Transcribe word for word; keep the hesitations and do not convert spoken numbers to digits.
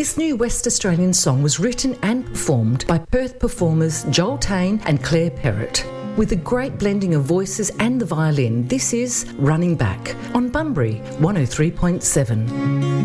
This new West Australian song was written and performed by Perth performers Joel Taine and Claire Perrott. With a great blending of voices and the violin, this is Running Back on Bunbury one oh three point seven.